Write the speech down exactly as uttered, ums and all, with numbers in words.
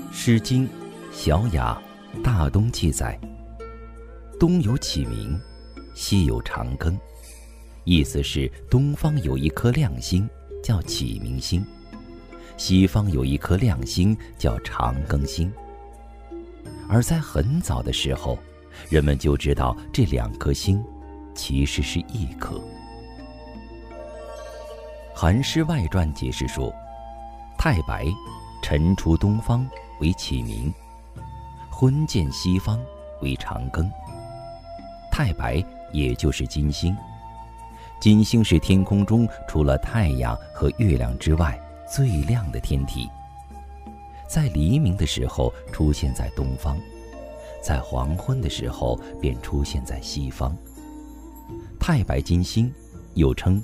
诗经·小雅·大东记载，东有启明，西有长庚，意思是东方有一颗亮星叫启明星，西方有一颗亮星叫长庚星。而在很早的时候，人们就知道这两颗星其实是一颗。《韩诗外传》解释说，太白晨出东方为启明，昏见西方为长庚。太白也就是金星，金星是天空中除了太阳和月亮之外最亮的天体，在黎明的时候出现在东方，在黄昏的时候便出现在西方。太白金星又称